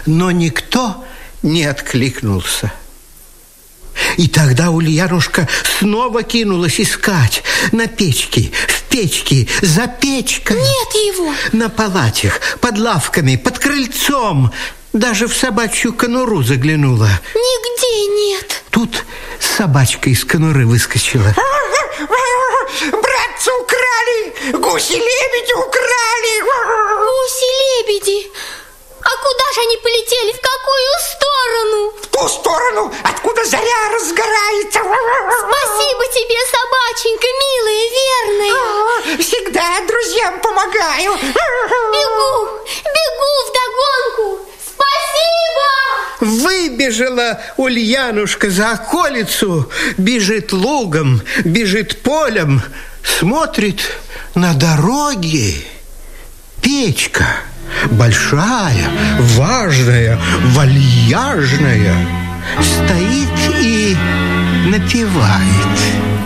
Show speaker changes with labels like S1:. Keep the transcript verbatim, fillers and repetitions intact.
S1: но никто не откликнулся. И тогда Ульянушка снова кинулась искать на печке, в печке, за печкой.
S2: Нет его.
S1: На палатях, под лавками, под крыльцом. Даже в собачью конуру заглянула.
S2: Нигде нет.
S1: Тут собачка из конуры выскочила.
S3: Братцы украли! Гуси-лебеди украли!
S2: Гуси-лебеди? А куда же они полетели? В какую сторону?
S3: В ту сторону, откуда заря разгорается.
S2: Спасибо тебе, собаченька, милая, верная.
S3: Всегда друзьям помогаю.
S2: Бегу, бегу вдогонку. Спасибо!
S1: Выбежала Ульянушка за околицу, бежит лугом, бежит полем, смотрит на дороге. Печка большая, важная, вальяжная, стоит и напевает.